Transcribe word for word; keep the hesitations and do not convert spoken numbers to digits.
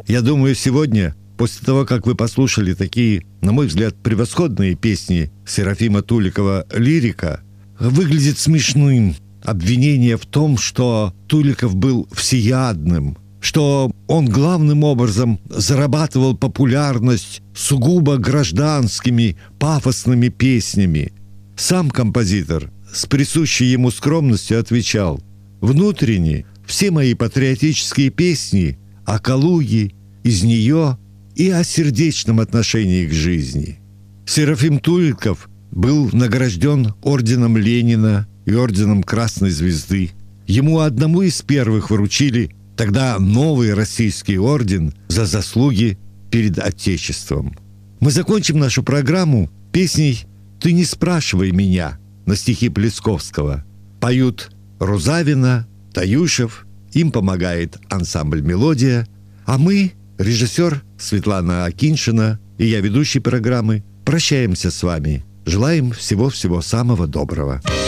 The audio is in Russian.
Я думаю, сегодня, после того, как вы послушали такие, на мой взгляд, превосходные песни Серафима Туликова «Лирика», выглядит смешным обвинение в том, что Туликов был всеядным, что он главным образом зарабатывал популярность сугубо гражданскими, пафосными песнями. Сам композитор с присущей ему скромностью отвечал: «Внутренне все мои патриотические песни о Калуге, из нее и о сердечном отношении к жизни». Серафим Туликов был награжден орденом Ленина и орденом Красной Звезды. Ему одному из первых вручили тогда новый российский орден за заслуги перед Отечеством. Мы закончим нашу программу песней «Ты не спрашивай меня» на стихи Плесковского. Поют Рузавина, Таюшев, им помогает ансамбль «Мелодия», а мы, режиссер Светлана Акиньшина и я, ведущий программы, прощаемся с вами. Желаем всего-всего самого доброго.